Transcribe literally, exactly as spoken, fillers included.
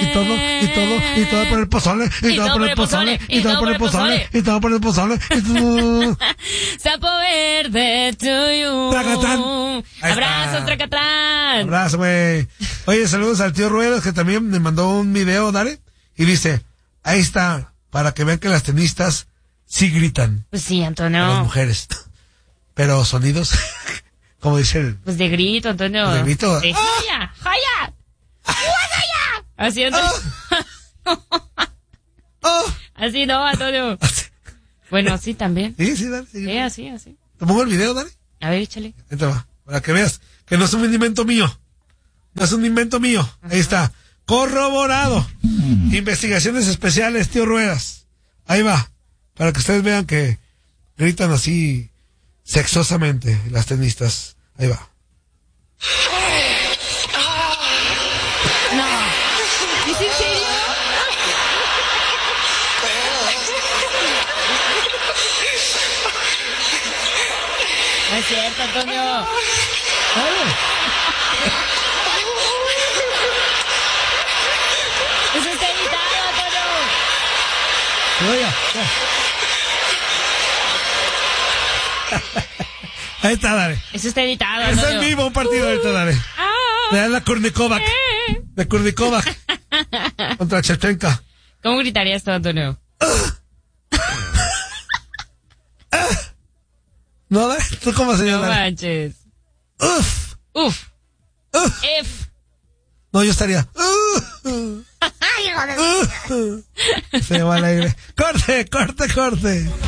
y todo, y todo, y todo por el pozole, y todo por el pozole, y todo por el pozole, y todo por el pozole, y todo. Sapo verde, tuyo. Tracatán. Abrazo, Tracatán. Abrazo, güey. Oye, saludos al tío Ruedas, que también me mandó un video, dale, y dice, ahí está, para que vean que las tenistas sí gritan. Pues sí, Antonio. A las mujeres. Pero sonidos, como dice el... Pues de grito, Antonio. De grito. De ¡Jaya! ¡Jaya! ¡Jaya! Así, Antonio. Oh. Oh. Así no, Antonio. Bueno, así también. Sí, sí, dale. Sí, sí, así, así. ¿Te pongo el video, dale? A ver, échale. Ahí te va, para que veas que no es un invento mío. No es un invento mío. Ajá. Ahí está. Corroborado. Investigaciones especiales, tío Ruedas. Ahí va. Para que ustedes vean que gritan así sexosamente las tenistas. Ahí va. No. ¿Es en serio? No es cierto, Antonio. Eso está editado, Antonio. Oiga, ahí está, dale. Eso está editado, Antonio. Está en vivo un partido ahorita, dale. Le da la Kurnikovac. De Kurnikovac. Contra Chechenka. ¿Cómo gritarías tú, Antonio? ¿No, dale? ¿Tú cómo se llama? No manches. Uf. Uf. Uf. F. No, yo estaría. Uh, uh, uh, se va alegre. Corte, corte, corte.